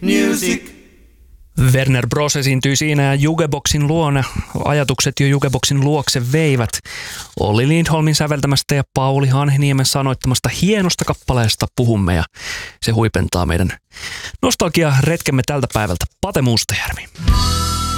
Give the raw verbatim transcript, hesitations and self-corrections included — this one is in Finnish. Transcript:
music. Werner Bros esiintyi siinä ja Jukeboxin luona. Ajatukset jo Jukeboxin luokse veivät. Olli Lindholmin säveltämästä ja Pauli Hanhiniemen sanoittamasta hienosta kappaleesta puhumme ja se huipentaa meidän nostalgia-retkemme tältä päivältä. Pate Mustajärvi.